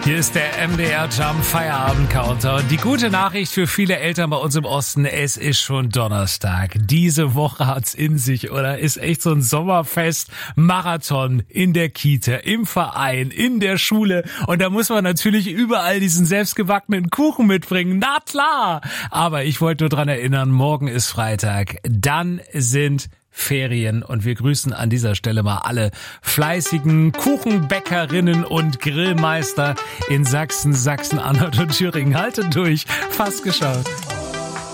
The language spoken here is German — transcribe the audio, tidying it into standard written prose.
Hier ist der MDR Jump Feierabend Counter. Die gute Nachricht für viele Eltern bei uns im Osten, es ist schon Donnerstag. Diese Woche hat's in sich, oder? Ist echt so ein Sommerfest, Marathon in der Kita, im Verein, in der Schule. Und da muss man natürlich überall diesen selbstgebackenen Kuchen mitbringen. Na klar! Aber ich wollte nur dran erinnern, morgen ist Freitag. Dann sind Ferien und wir grüßen an dieser Stelle mal alle fleißigen Kuchenbäckerinnen und Grillmeister in Sachsen, Sachsen-Anhalt und Thüringen. Haltet durch, fast geschafft.